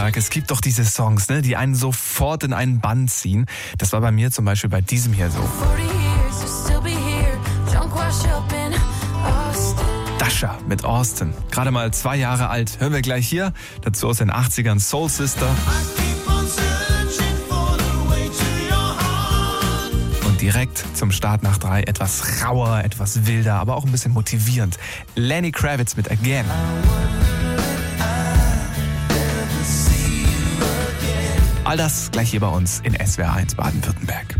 Baden-Württemberg. Es gibt doch diese Songs, ne, die einen sofort in einen Bann ziehen. Das war bei mir zum Beispiel bei diesem hier so. Dasha mit Austin. Gerade mal 2 Jahre alt. Hören wir gleich hier. Dazu aus den 80ern Soul Sister. Und direkt zum Start nach 3 etwas rauer, etwas wilder, aber auch ein bisschen motivierend. Lenny Kravitz mit Again. All das gleich hier bei uns in SWR 1 Baden-Württemberg.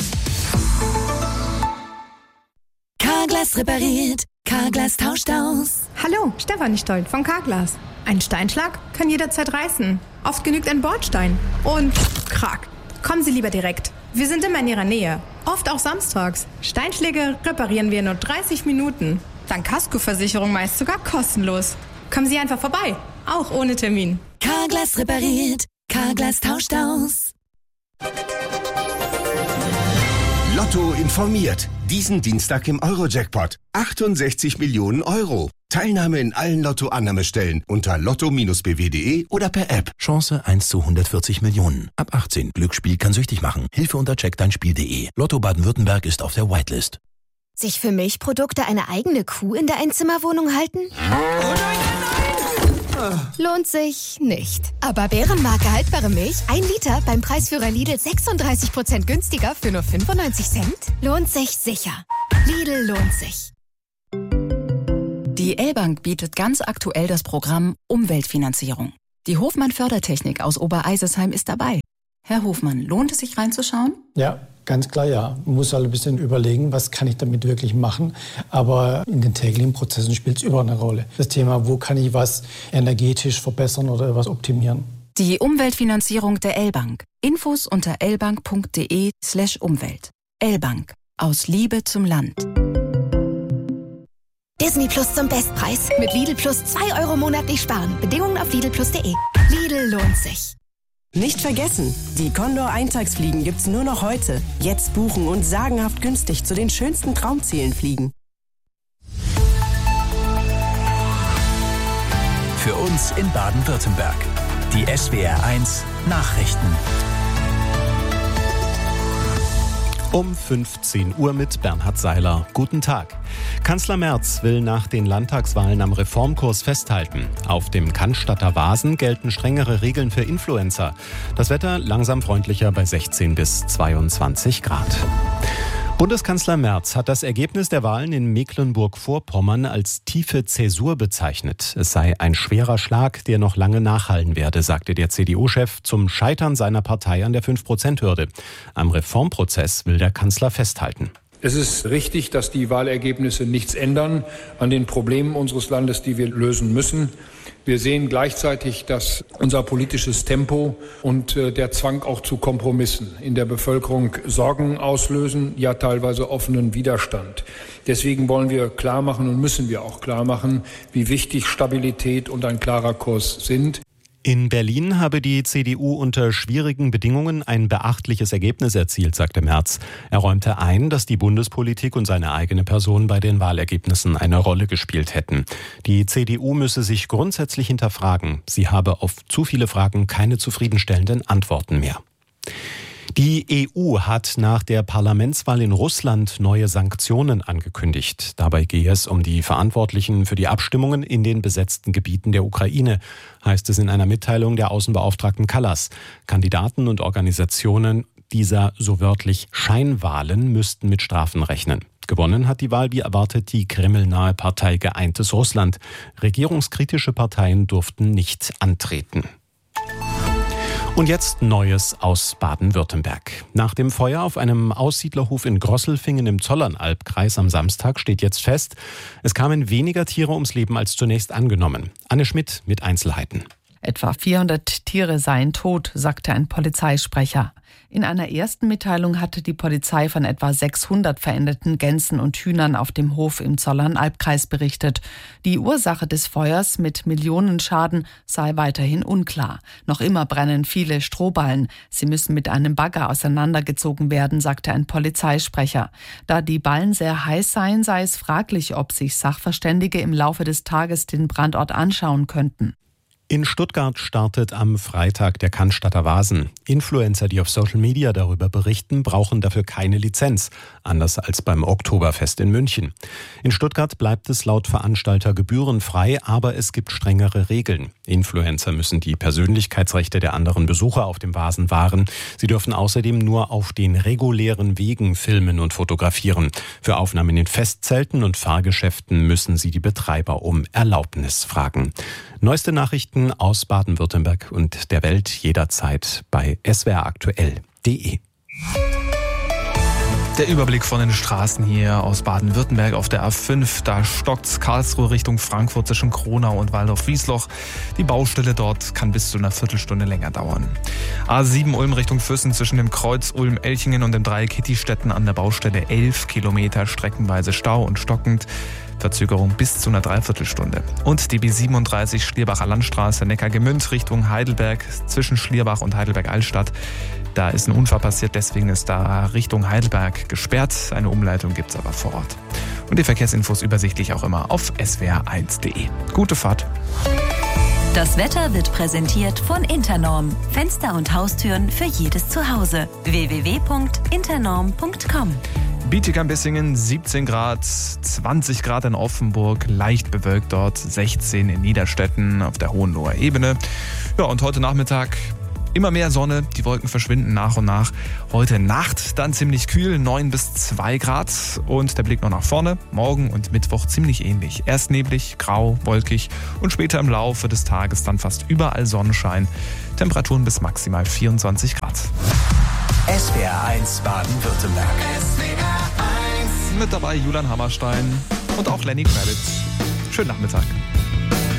Carglass repariert, Carglass tauscht aus. Hallo, Stefanie Stoll von Carglass. Ein Steinschlag kann jederzeit reißen. Oft genügt ein Bordstein. Und krack. Kommen Sie lieber direkt. Wir sind immer in Ihrer Nähe. Oft auch samstags. Steinschläge reparieren wir in nur 30 Minuten. Dank Kaskoversicherung meist sogar kostenlos. Kommen Sie einfach vorbei. Auch ohne Termin. Carglass repariert, Carglass tauscht aus. Lotto informiert. Diesen Dienstag im Euro-Jackpot. 68 Millionen Euro. Teilnahme in allen Lotto-Annahmestellen unter lotto-bw.de oder per App. Chance 1 zu 140 Millionen. Ab 18. Glücksspiel kann süchtig machen. Hilfe unter checkdeinspiel.de. Lotto Baden-Württemberg ist auf der Whitelist. Sich für Milchprodukte eine eigene Kuh in der Einzimmerwohnung halten? Lohnt sich nicht. Aber Bärenmarke haltbare Milch, 1 Liter beim Preisführer Lidl 36% günstiger für nur 95 Cent? Lohnt sich sicher. Lidl lohnt sich. Die L-Bank bietet ganz aktuell das Programm Umweltfinanzierung. Die Hofmann Fördertechnik aus Obereisesheim ist dabei. Herr Hofmann, lohnt es sich reinzuschauen? Ja, ganz klar ja. Man muss halt ein bisschen überlegen, was kann ich damit wirklich machen. Aber in den täglichen Prozessen spielt es überall eine Rolle. Das Thema, wo kann ich was energetisch verbessern oder was optimieren. Die Umweltfinanzierung der L-Bank. Infos unter lbank.de/Umwelt. L-Bank. Aus Liebe zum Land. Disney Plus zum Bestpreis. Mit Lidl Plus 2 € monatlich sparen. Bedingungen auf lidl+de. Lidl lohnt sich. Nicht vergessen, die Condor-Eintagsfliegen gibt's nur noch heute. Jetzt buchen und sagenhaft günstig zu den schönsten Traumzielen fliegen. Für uns in Baden-Württemberg. Die SWR 1 Nachrichten. Um 15 Uhr mit Bernhard Seiler. Guten Tag. Kanzler Merz will nach den Landtagswahlen am Reformkurs festhalten. Auf dem Cannstatter Wasen gelten strengere Regeln für Influencer. Das Wetter langsam freundlicher bei 16 bis 22 Grad. Bundeskanzler Merz hat das Ergebnis der Wahlen in Mecklenburg-Vorpommern als tiefe Zäsur bezeichnet. Es sei ein schwerer Schlag, der noch lange nachhallen werde, sagte der CDU-Chef zum Scheitern seiner Partei an der 5%-Hürde. Am Reformprozess will der Kanzler festhalten. Es ist richtig, dass die Wahlergebnisse nichts ändern an den Problemen unseres Landes, die wir lösen müssen. Wir sehen gleichzeitig, dass unser politisches Tempo und der Zwang auch zu Kompromissen in der Bevölkerung Sorgen auslösen, ja teilweise offenen Widerstand. Deswegen wollen wir klar machen und müssen wir auch klar machen, wie wichtig Stabilität und ein klarer Kurs sind. In Berlin habe die CDU unter schwierigen Bedingungen ein beachtliches Ergebnis erzielt, sagte Merz. Er räumte ein, dass die Bundespolitik und seine eigene Person bei den Wahlergebnissen eine Rolle gespielt hätten. Die CDU müsse sich grundsätzlich hinterfragen. Sie habe auf zu viele Fragen keine zufriedenstellenden Antworten mehr. Die EU hat nach der Parlamentswahl in Russland neue Sanktionen angekündigt. Dabei gehe es um die Verantwortlichen für die Abstimmungen in den besetzten Gebieten der Ukraine, heißt es in einer Mitteilung der Außenbeauftragten Kallas. Kandidaten und Organisationen dieser so wörtlich Scheinwahlen müssten mit Strafen rechnen. Gewonnen hat die Wahl wie erwartet die kremlnahe Partei Geeintes Russland. Regierungskritische Parteien durften nicht antreten. Und jetzt Neues aus Baden-Württemberg. Nach dem Feuer auf einem Aussiedlerhof in Grosselfingen im Zollernalbkreis am Samstag steht jetzt fest, es kamen weniger Tiere ums Leben als zunächst angenommen. Anne Schmidt mit Einzelheiten. Etwa 400 Tiere seien tot, sagte ein Polizeisprecher. In einer ersten Mitteilung hatte die Polizei von etwa 600 verendeten Gänsen und Hühnern auf dem Hof im Zollernalbkreis berichtet. Die Ursache des Feuers mit Millionenschaden sei weiterhin unklar. Noch immer brennen viele Strohballen. Sie müssen mit einem Bagger auseinandergezogen werden, sagte ein Polizeisprecher. Da die Ballen sehr heiß seien, sei es fraglich, ob sich Sachverständige im Laufe des Tages den Brandort anschauen könnten. In Stuttgart startet am Freitag der Cannstatter Vasen. Influencer, die auf Social Media darüber berichten, brauchen dafür keine Lizenz, anders als beim Oktoberfest in München. In Stuttgart bleibt es laut Veranstalter gebührenfrei, aber es gibt strengere Regeln. Influencer müssen die Persönlichkeitsrechte der anderen Besucher auf dem Vasen wahren. Sie dürfen außerdem nur auf den regulären Wegen filmen und fotografieren. Für Aufnahmen in Festzelten und Fahrgeschäften müssen sie die Betreiber um Erlaubnis fragen. Neueste Nachrichten aus Baden-Württemberg und der Welt jederzeit bei swraktuell.de. Der Überblick von den Straßen hier aus Baden-Württemberg auf der A5. Da stockt's Karlsruhe Richtung Frankfurt zwischen Kronau und Waldorf-Wiesloch. Die Baustelle dort kann bis zu einer Viertelstunde länger dauern. A7 Ulm Richtung Füssen zwischen dem Kreuz Ulm-Elchingen und dem Dreieck Hittistetten an der Baustelle 11 Kilometer, streckenweise Stau und stockend. Verzögerung bis zu einer Dreiviertelstunde. Und die B37 Schlierbacher Landstraße Neckargemünd Richtung Heidelberg zwischen Schlierbach und Heidelberg-Altstadt. Da ist ein Unfall passiert, deswegen ist da Richtung Heidelberg gesperrt. Eine Umleitung gibt's aber vor Ort. Und die Verkehrsinfos übersichtlich auch immer auf swr1.de. Gute Fahrt. Das Wetter wird präsentiert von Internorm. Fenster und Haustüren für jedes Zuhause. www.internorm.com. Bietigheim-Bissingen 17 Grad, 20 Grad in Offenburg, leicht bewölkt dort, 16 in Niederstetten auf der Hohenloher Ebene. Ja, und heute Nachmittag immer mehr Sonne, die Wolken verschwinden nach und nach. Heute Nacht dann ziemlich kühl, 9 bis 2 Grad und der Blick noch nach vorne. Morgen und Mittwoch ziemlich ähnlich. Erst neblig, grau, wolkig und später im Laufe des Tages dann fast überall Sonnenschein. Temperaturen bis maximal 24 Grad. SWR1 Baden-Württemberg. Mit dabei Julian Hammerstein und auch Lenny Kravitz. Schönen Nachmittag.